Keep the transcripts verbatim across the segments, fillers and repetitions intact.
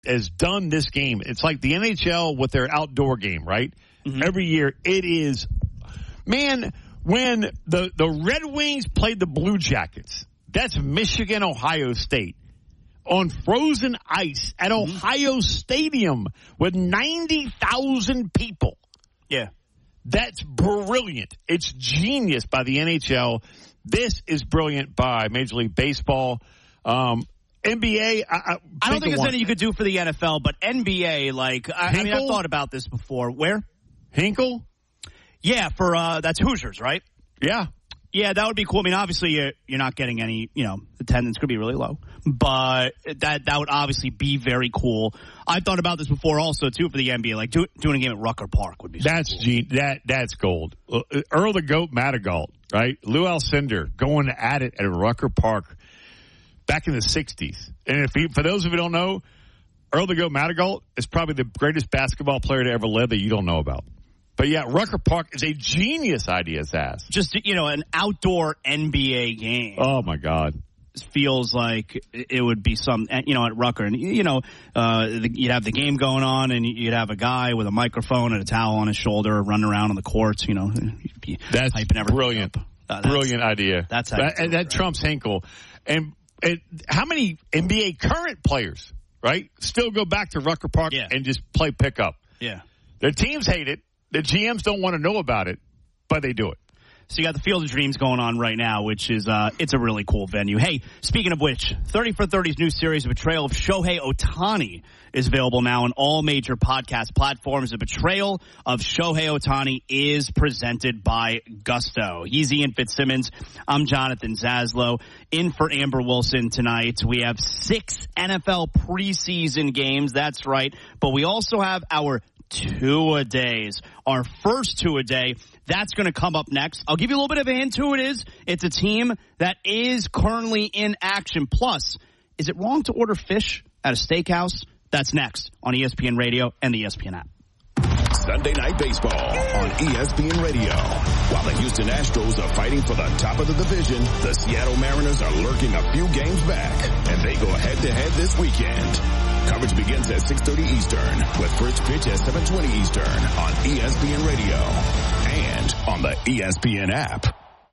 has done this game. It's like the N H L with their outdoor game, right? Mm-hmm. Every year it is, man, when the, the Red Wings played the Blue Jackets, that's Michigan, Ohio State, on frozen ice at mm-hmm. Ohio Stadium with ninety thousand people. Yeah. That's brilliant. It's genius by the N H L. This is brilliant by Major League Baseball. Um, N B A, I, I, I don't think there's anything you could do for the N F L, but N B A, like, I, I mean, I've thought about this before. Where? Hinkle? Yeah, for, uh, that's Hoosiers, right? Yeah. Yeah, that would be cool. I mean, obviously, you're, you're not getting any, you know, attendance could be really low. But that that would obviously be very cool. I've thought about this before also, too, for the N B A. Like, do, doing a game at Rucker Park would be so That's cool. G- that That's gold. Earl the Goat Madrigal, right? Lou Alcindor going at it at Rucker Park back in the sixties. And if he, for those of you who don't know, Earl the Goat Madrigal is probably the greatest basketball player to ever live that you don't know about. But, yeah, Rucker Park is a genius idea, Sass. Just, you know, an outdoor N B A game. Oh, my God. Feels like it would be some, you know, at Rucker. And, you know, uh, you'd have the game going on, and you'd have a guy with a microphone and a towel on his shoulder running around on the courts, you know. That's brilliant. Uh, that's, brilliant idea. That's how that, and that right. trumps Hinkle. And, and how many N B A current players, right, still go back to Rucker Park yeah. and just play pickup? Yeah. Their teams hate it. The G Ms don't want to know about it, but they do it. So you got the Field of Dreams going on right now, which is, uh, it's a really cool venue. Hey, speaking of which, thirty for thirty's new series, The Betrayal of Shohei Ohtani, is available now on all major podcast platforms. The Betrayal of Shohei Ohtani is presented by Gusto. He's Ian Fitzsimmons. I'm Jonathan Zaslow. In for Amber Wilson tonight. We have six N F L preseason games. That's right. But we also have our two-a-days. Our first two-a-day, that's going to come up next. I'll give you a little bit of a hint who it is. It's a team that is currently in action. Plus, is it wrong to order fish at a steakhouse? That's next on E S P N Radio and the E S P N app. Sunday Night Baseball on E S P N Radio. While the Houston Astros are fighting for the top of the division, the Seattle Mariners are lurking a few games back, and they go head-to-head this weekend. Coverage begins at six thirty Eastern, with first pitch at seven twenty Eastern on E S P N Radio and on the E S P N app.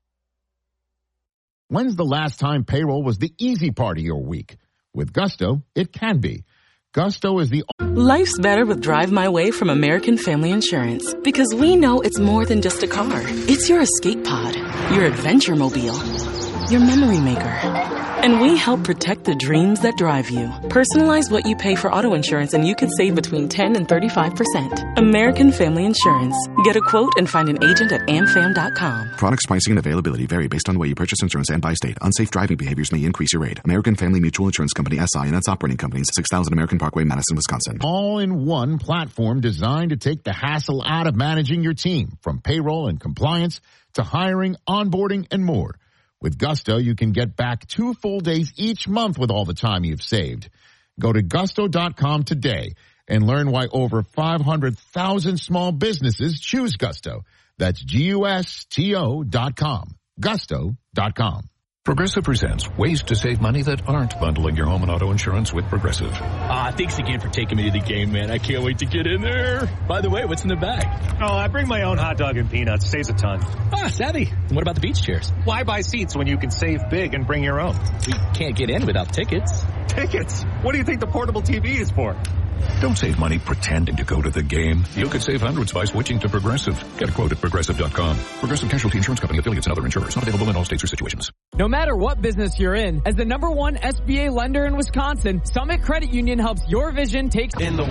When's the last time payroll was the easy part of your week? With Gusto, it can be. Gusto is the... Life's better with Drive My Way from American Family Insurance. Because we know it's more than just a car. It's your escape pod, your adventure mobile, your memory maker. And we help protect the dreams that drive you. Personalize what you pay for auto insurance and you could save between ten and thirty-five percent. American Family Insurance. Get a quote and find an agent at am fam dot com. Products pricing and availability vary based on the way you purchase insurance and by state. Unsafe driving behaviors may increase your rate. American Family Mutual Insurance Company, S I and its operating companies, six thousand American Parkway, Madison, Wisconsin. All-in-one platform designed to take the hassle out of managing your team, from payroll and compliance to hiring, onboarding, and more. With Gusto, you can get back two full days each month with all the time you've saved. Go to gusto dot com today and learn why over five hundred thousand small businesses choose Gusto. That's G U S T O dot com. gusto dot com. Progressive presents ways to save money that aren't bundling your home and auto insurance with Progressive. Ah, thanks again for taking me to the game, man. I can't wait to get in there. By the way, what's in the bag? Oh, I bring my own hot dog and peanuts. Saves a ton. Ah, savvy. And what about the beach chairs? Why buy seats when you can save big and bring your own? We can't get in without tickets. Tickets? What do you think the portable T V is for? Don't save money pretending to go to the game. You could save hundreds by switching to Progressive. Get a quote at progressive dot com. Progressive Casualty Insurance Company, affiliates, and other insurers. Not available in all states or situations. No matter what business you're in, as the number one S B A lender in Wisconsin, Summit Credit Union helps your vision take in the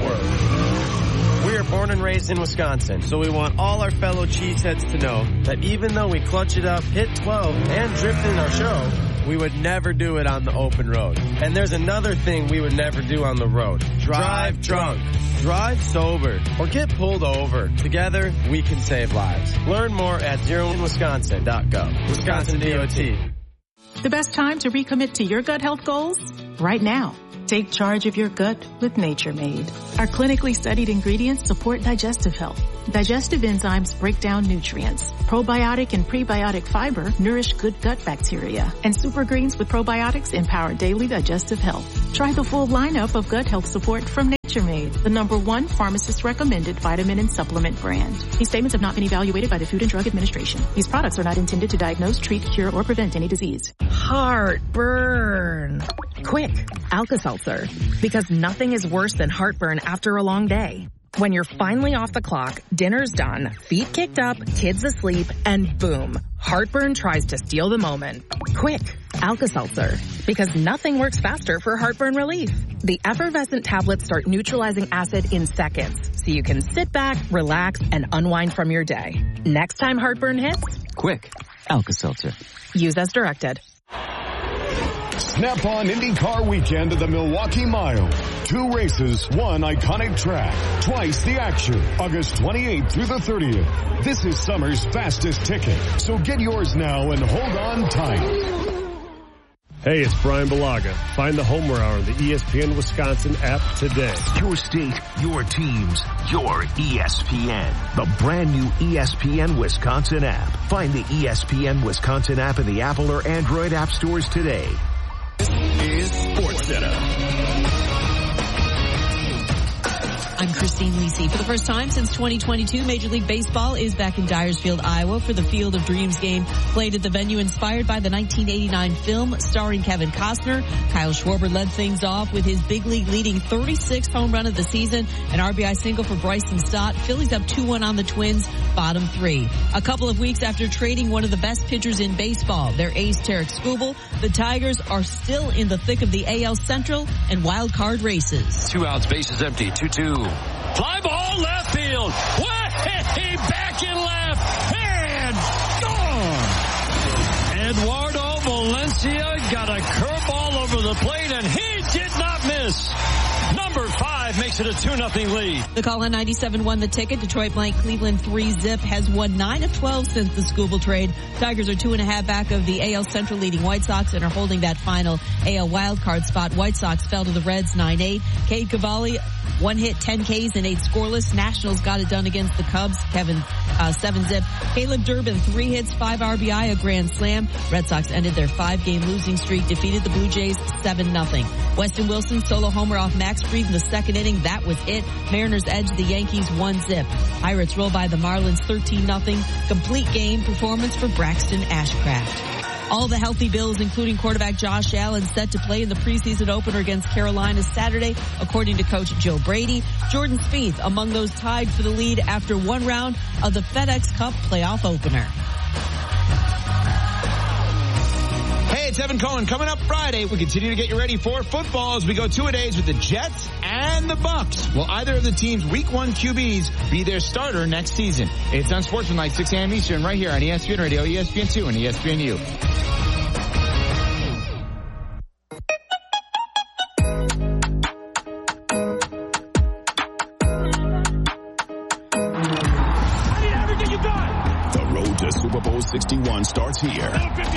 world. We are born and raised in Wisconsin, so we want all our fellow cheeseheads to know that even though we clutch it up, hit twelve, and drift in our show, we would never do it on the open road. And there's another thing we would never do on the road. Drive drunk. Drive sober. Or get pulled over. Together, we can save lives. Learn more at zero in wisconsin dot gov. Wisconsin D O T. The best time to recommit to your gut health goals? Right now. Take charge of your gut with Nature Made. Our clinically studied ingredients support digestive health. Digestive enzymes break down nutrients. Probiotic and prebiotic fiber nourish good gut bacteria. And super greens with probiotics empower daily digestive health. Try the full lineup of gut health support from Nature Made, the number one pharmacist recommended vitamin and supplement brand. These statements have not been evaluated by the Food and Drug Administration. These products are not intended to diagnose, treat, cure, or prevent any disease. Heartburn. Quick, Alka-Seltzer. Because nothing is worse than heartburn after a long day. When you're finally off the clock, dinner's done, feet kicked up, kids asleep, and boom, heartburn tries to steal the moment. Quick, Alka-Seltzer. Because nothing works faster for heartburn relief. The effervescent tablets start neutralizing acid in seconds, so you can sit back, relax, and unwind from your day. Next time heartburn hits, quick, Alka-Seltzer. Use as directed. Snap-on IndyCar weekend at the Milwaukee Mile. Two races, one iconic track. Twice the action. August twenty-eighth through the thirtieth. This is summer's fastest ticket. So get yours now and hold on tight. Hey, it's Brian Balaga. Find the Homer Hour on the E S P N Wisconsin app today. Your state, your teams, your E S P N. The brand new E S P N Wisconsin app. Find the E S P N Wisconsin app in the Apple or Android app stores today. This is SportsCenter. I'm Christine Lisi. For the first time since twenty twenty-two, Major League Baseball is back in Dyersfield, Iowa for the Field of Dreams game played at the venue inspired by the nineteen eighty-nine film starring Kevin Costner. Kyle Schwarber led things off with his big league leading thirty-sixth home run of the season, an R B I single for Bryson Stott. Phillies up two one on the Twins, bottom three. A couple of weeks after trading one of the best pitchers in baseball, their ace Tarek Skubal, the Tigers are still in the thick of the A L Central and wild card races. Two outs, bases empty, two two. Fly ball left field. Way back in left. And gone. Eduardo Valencia got a curveball over the plate, and he did not miss. Number five makes it a two nothing lead. The call on ninety-seven won the ticket. Detroit blank Cleveland three zip, has won nine of twelve since the Skubal trade. Tigers are two and a half back of the A L Central leading White Sox and are holding that final A L wildcard spot. White Sox fell to the Reds nine eight. Cade Cavalli, one hit, ten Ks and eight scoreless. Nationals got it done against the Cubs. Kevin, uh, seven zip. Caleb Durbin, three hits, five R B I, a grand slam. Red Sox ended their five game losing streak, defeated the Blue Jays seven nothing. Weston Wilson solo homer off Max Fried in the second inning. That was it. Mariners edged the Yankees one zip. Pirates roll by the Marlins thirteen nothing. Complete game performance for Braxton Ashcraft. All the healthy Bills, including quarterback Josh Allen, set to play in the preseason opener against Carolina Saturday, according to coach Joe Brady. Jordan Spieth among those tied for the lead after one round of the FedEx Cup playoff opener. Hey, it's Evan Cohen. Coming up Friday, we continue to get you ready for football as we go two-a-days with the Jets and the Bucs. Will either of the team's week one Q Bs be their starter next season? It's on Sportsmanlike, six a.m. Eastern, right here on E S P N Radio, E S P N two, and E S P N U. The road to Super Bowl sixty-one starts here.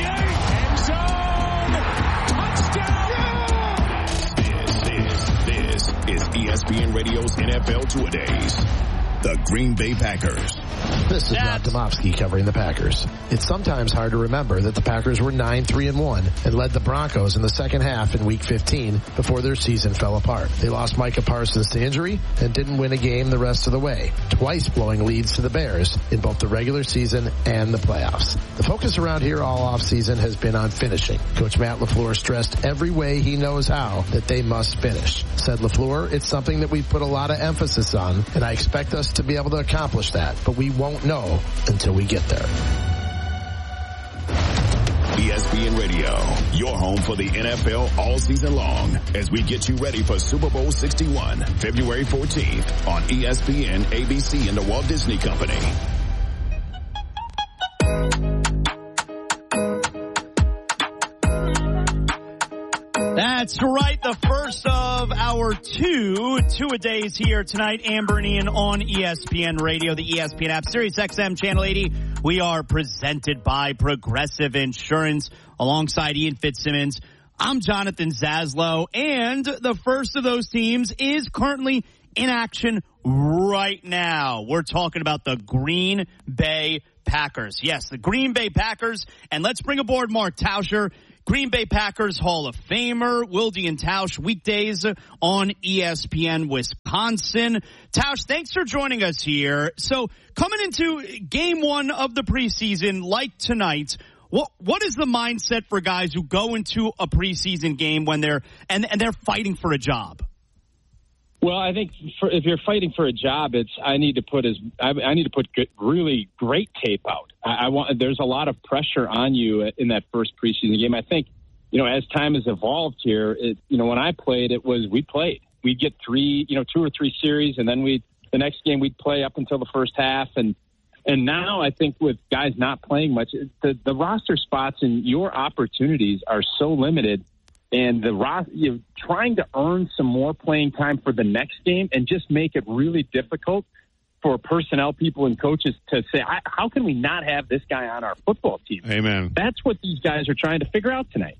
This is E S P N Radio's N F L Two-A-Days. The Green Bay Packers. This is Matt Domofsky covering the Packers. It's sometimes hard to remember that the Packers were nine three and one and led the Broncos in the second half in week fifteen before their season fell apart. They lost Micah Parsons to injury and didn't win a game the rest of the way, twice blowing leads to the Bears in both the regular season and the playoffs. The focus around here all offseason has been on finishing. Coach Matt LaFleur stressed every way he knows how that they must finish. Said LaFleur, it's something that we've put a lot of emphasis on, and I expect us to be able to accomplish that, but we won't know until we get there. E S P N Radio, your home for the N F L all season long, as we get you ready for Super Bowl sixty-one, February fourteenth on E S P N, A B C, and the Walt Disney Company. That's right, the first of our two two-a-days here tonight. Amber and Ian on E S P N Radio, the E S P N app, Sirius X M Channel eighty. We are presented by Progressive Insurance alongside Ian Fitzsimmons. I'm Jonathan Zaslow, and the first of those teams is currently in action right now. We're talking about the Green Bay Packers. Yes, the Green Bay Packers. And let's bring aboard Mark Tauscher, Green Bay Packers Hall of Famer, Wilde and Tausch, weekdays on E S P N Wisconsin. Tausch, thanks for joining us here. So coming into game one of the preseason, like tonight, what what is the mindset for guys who go into a preseason game when they're and and they're fighting for a job? Well, I think for, if you're fighting for a job, it's I need to put as I, I need to put good, really great tape out. I, I want there's a lot of pressure on you in that first preseason game. I think, you know, as time has evolved here, it, you know, when I played, it was we played. We'd get three, you know, two or three series, and then we the next game we'd play up until the first half. And and now I think with guys not playing much, the, the roster spots and your opportunities are so limited. And the you know, trying to earn some more playing time for the next game and just make it really difficult for personnel people and coaches to say, how can we not have this guy on our football team? Amen. That's what these guys are trying to figure out tonight.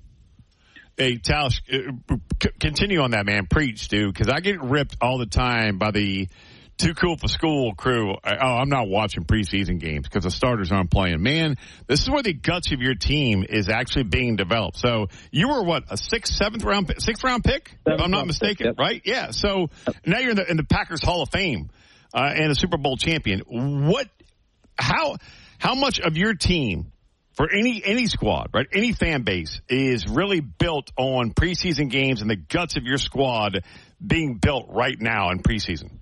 Hey, Tausch, uh, c- continue on that, man. Preach, dude, because I get ripped all the time by the too cool for school crew. I, oh, I'm not watching preseason games because the starters aren't playing. Man, this is where the guts of your team is actually being developed. So you were what, a sixth, seventh round, sixth round pick, seventh if I'm not mistaken, pick, yep. right? Yeah. So now you're in the, in the Packers Hall of Fame uh, and a Super Bowl champion. What, how, how much of your team for any any squad, right, any fan base is really built on preseason games and the guts of your squad being built right now in preseason?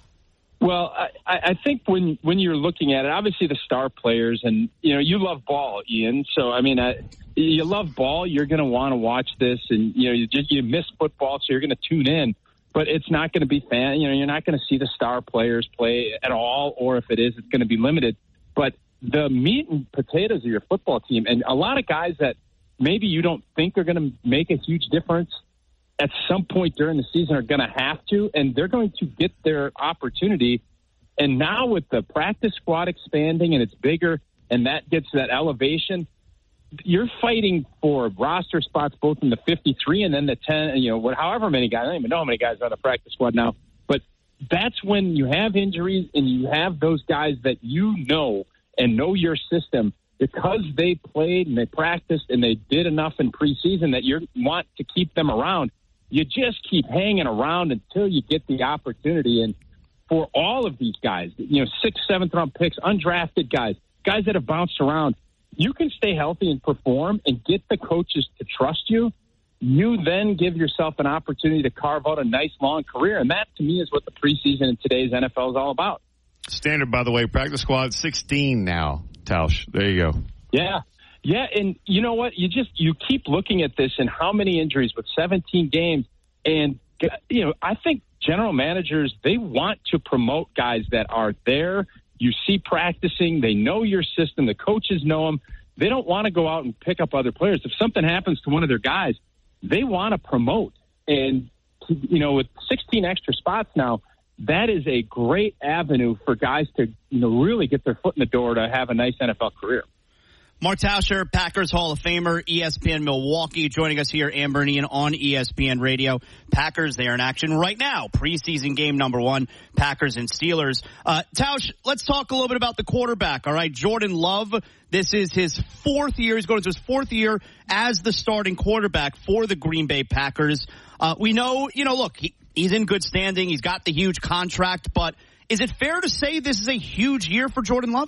Well, I, I think when when you're looking at it, obviously the star players, and you know you love ball, Ian. So I mean, I, you love ball. You're going to want to watch this, and you know you just you miss football, so you're going to tune in. But it's not going to be fan. You know, you're not going to see the star players play at all, or if it is, it's going to be limited. But the meat and potatoes of your football team, and a lot of guys that maybe you don't think are going to make a huge difference at some point during the season are going to have to, and they're going to get their opportunity. And now with the practice squad expanding and it's bigger and that gets that elevation, you're fighting for roster spots both in the fifty-three and then the ten, you know, however many guys. I don't even know how many guys are on the practice squad now. But that's when you have injuries and you have those guys that you know and know your system because they played and they practiced and they did enough in preseason that you want to keep them around. You just keep hanging around until you get the opportunity. And for all of these guys, you know, sixth, seventh round picks, undrafted guys, guys that have bounced around, you can stay healthy and perform and get the coaches to trust you. You then give yourself an opportunity to carve out a nice long career. And that, to me, is what the preseason in today's N F L is all about. Standard, by the way, practice squad sixteen now, Tausch. There you go. Yeah. Yeah, and you know what? You just you keep looking at this and how many injuries with seventeen games, and you know I think general managers, they want to promote guys that are there. You see practicing, they know your system, the coaches know them. They don't want to go out and pick up other players. If something happens to one of their guys, they want to promote. And you know, with sixteen extra spots now, that is a great avenue for guys to you know really get their foot in the door to have a nice N F L career. Mark Tauscher, Packers Hall of Famer, E S P N Milwaukee, joining us here, Amber and Ian on E S P N Radio. Packers, they are in action right now. Preseason game number one, Packers and Steelers. Uh, Tausch, let's talk a little bit about the quarterback, all right? Jordan Love, this is his fourth year. He's going into his fourth year as the starting quarterback for the Green Bay Packers. Uh, we know, you know, look, he, he's in good standing. He's got the huge contract, but is it fair to say this is a huge year for Jordan Love?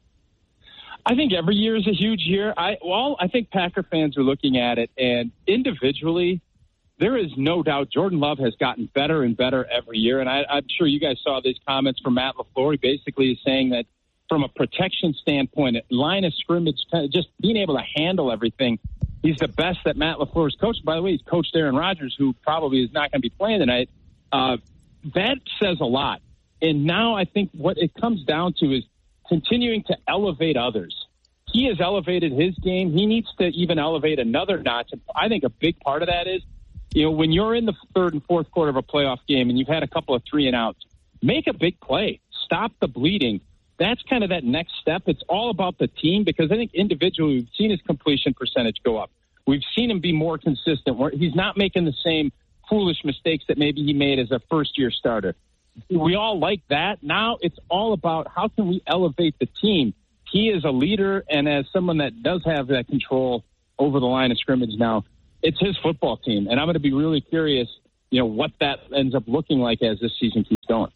I think every year is a huge year. I well, I think Packer fans are looking at it, and individually, there is no doubt Jordan Love has gotten better and better every year. And I, I'm sure you guys saw these comments from Matt LaFleur. He basically is saying that from a protection standpoint, line of scrimmage, just being able to handle everything, he's the best that Matt LaFleur has coached. By the way, he's coached Aaron Rodgers, who probably is not going to be playing tonight. Uh, that says a lot. And now I think what it comes down to is continuing to elevate others. He has elevated his game. He needs to even elevate another notch. I think a big part of that is, you know, when you're in the third and fourth quarter of a playoff game and you've had a couple of three and outs, make a big play. Stop the bleeding. That's kind of that next step. It's all about the team because I think individually we've seen his completion percentage go up. we've seen him be more consistent. He's not making the same foolish mistakes that maybe he made as a first-year starter. We all like that. Now it's all about how can we elevate the team. He is a leader, and as someone that does have that control over the line of scrimmage now, it's his football team, and I'm going to be really curious, you know, what that ends up looking like as this season keeps going.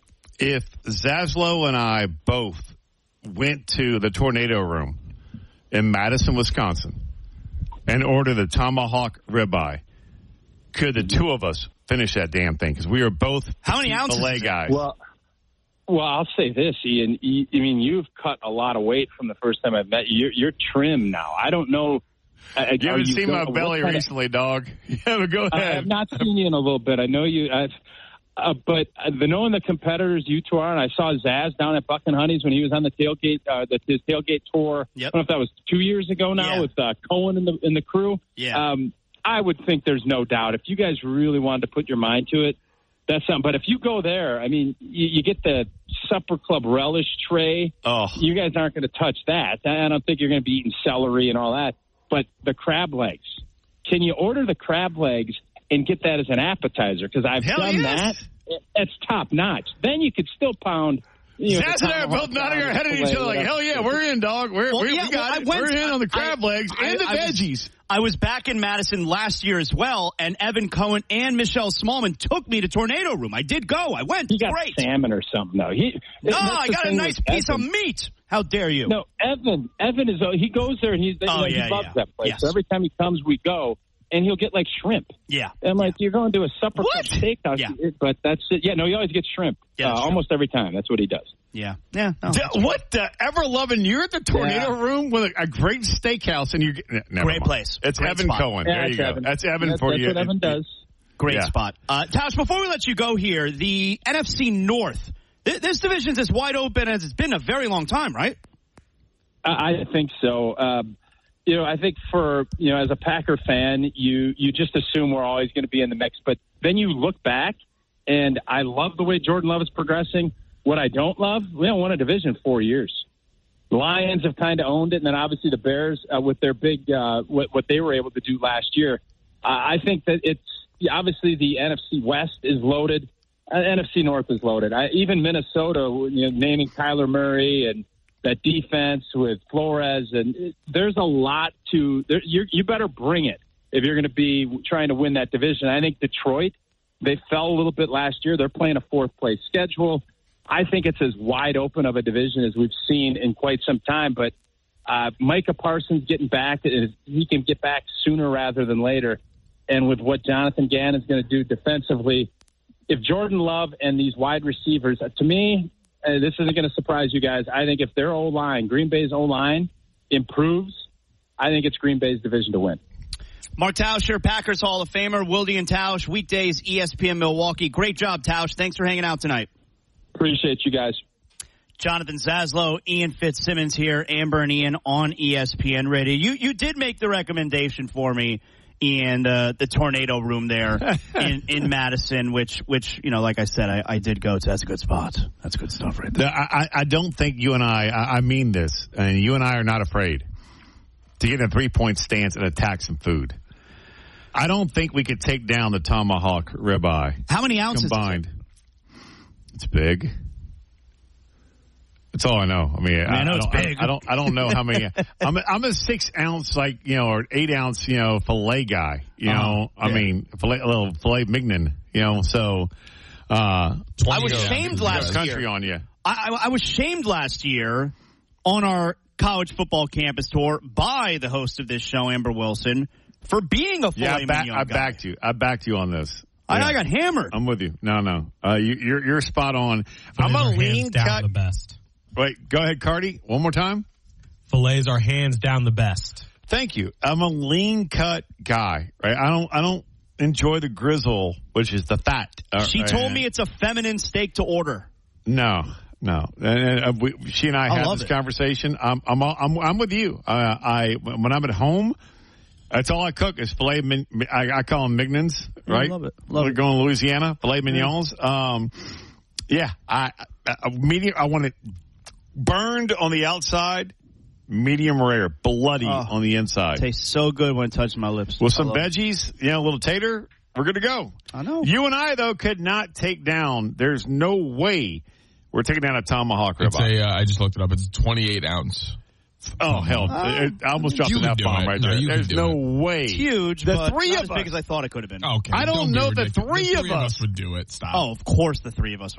If Zaslow and I both went to the Tornado Room in Madison, Wisconsin, and ordered the tomahawk ribeye, could the two of us finish that damn thing? Because we are both how many ounces fillet guys. Well, well, I'll say this, Ian. I mean, you've cut a lot of weight from the first time I met you. You're, you're trim now. I don't know. You haven't you seen go, my belly recently, of, dog. Yeah, go ahead. I have not seen you in a little bit. I know you. I've, uh, but the knowing the competitors you two are, and I saw Zaz down at Buck and Honey's when he was on the tailgate, uh, the, his tailgate tour. Yep. I don't know if that was two years ago now yeah. with uh, Cohen and the in the crew. Yeah. Um, I would think there's no doubt if you guys really wanted to put your mind to it. That's something. But if you go there, I mean, you, you get the Supper Club relish tray. Oh. You guys aren't going to touch that. I don't think you're going to be eating celery and all that. But the crab legs, can you order the crab legs and get that as an appetizer? Because I've Hell done yes. that. It's top notch. Then you could still pound. You know, Zaz and I are both nodding our head at each other like, hell yeah, we're in, dog. We're, well, we, yeah, we got well, it. Went, we're in on the crab I, legs I, and the I veggies. Was, I was back in Madison last year as well, and Evan Cohen and Michelle Smallman took me to Tornado Room. I did go. I went. He got Great. salmon or something, though. He, no, I got a nice piece Evan. of meat. How dare you? No, Evan. Evan is. He goes there and he's. Oh, you know, yeah, he loves yeah. that place. Yes. So every time he comes, we go, and he'll get like shrimp. Yeah. And I'm like, you're going to a supper what? steakhouse, yeah. but that's it. Yeah, no, he always gets shrimp. Yeah, uh, almost every time. That's what he does. Yeah. Yeah. No, D- what the ever loving? You're at the Tornado yeah. Room with a, a great steakhouse, and you great mind. place. It's great Evan spot. Cohen. Yeah, there you go. Evan. That's Evan that's, for that's you. That's what Evan does. Great yeah. spot. Uh, Tausch, before we let you go here, the N F C North. Th- this division's as wide open as it's been a very long time, right? I, I think so. Um, you know, I think for, you know, as a Packer fan, you, you just assume we're always going to be in the mix. But then you look back, and I love the way Jordan Love is progressing. What I don't love, we haven't won a division in four years. The Lions have kind of owned it, and then obviously the Bears uh, with their big uh, what, what they were able to do last year. Uh, I think that it's obviously the N F C West is loaded. Uh, N F C North is loaded. I, even Minnesota, you know, naming Kyler Murray and that defense with Flores, and it, there's a lot to there, you you better bring it if you're going to be trying to win that division. I think Detroit, they fell a little bit last year. They're playing a fourth place schedule. I think it's as wide open of a division as we've seen in quite some time. But uh, Micah Parsons getting back, he can get back sooner rather than later. And with what Jonathan Gannon is going to do defensively, if Jordan Love and these wide receivers, uh, to me, uh, this isn't going to surprise you guys. I think if their O-line, Green Bay's O-line, improves, I think it's Green Bay's division to win. Mark Tauscher, Packers Hall of Famer, Wilde and Tausch, weekdays, E S P N Milwaukee. Great job, Tausch. Thanks for hanging out tonight. Appreciate you guys. Jonathan Zaslow, Ian Fitzsimmons here, Amber and Ian on E S P N Radio. You you did make the recommendation for me, Ian, uh, the Tornado Room there in, in Madison, which, which you know, like I said, I, I did go to. That's a good spot. That's good stuff right there. I, I don't think you and I, I, I mean this, and you and I are not afraid to get in a three-point stance and attack some food. I don't think we could take down the tomahawk ribeye. How many ounces combined? It's big. That's all I know. I mean, I, I know I it's don't, big. I, I don't. I don't know how many. I'm a, I'm a six ounce, like you know, or eight ounce, you know, fillet guy. You Uh-huh. know, I Yeah. mean, fillet, a little filet mignon. You know, so uh, I was shamed last country year. on you. I, I, I was shamed last year on our college football campus tour by the host of this show, Amber Wilson, for being a filet Yeah, I, back, mignon I guy. backed you. I backed you on this. I, Yeah. I got hammered. I'm with you. No, no. Uh, you, you're you're spot on. Fillets I'm a are lean hands down cut. the best. Wait, go ahead, Cardi. One more time. Fillets are hands down the best. Thank you. I'm a lean cut guy. Right. I don't. I don't enjoy the grizzle, which is the fat. Uh, She told uh, me it's a feminine steak to order. No, no. And, uh, we, she and I, I had love this it. conversation. I'm, I'm, I'm, I'm with you. Uh, I when I'm at home, that's all I cook is filet. Min, I, I call them mignons, right? I love it. Love We're it. going to Louisiana, filet mignons. Um, yeah, I, I medium. I want it burned on the outside, medium rare, bloody Oh, on the inside. Tastes so good when it touches my lips. With some veggies, you know, a little tater, we're good to go. I know. You and I, though, could not take down, there's no way we're taking down a tomahawk It's ribeye. a, uh, I just looked it up. It's twenty-eight ounce. Oh, hell. Uh, It- I almost dropped you an could F do bomb it. right No, there. you could There's do no it. way. It's huge, The but three not of as big us. as I thought it could have been. Okay. I don't be know the ridiculous. three the of three us. would do it. Stop. Oh, of course the three of us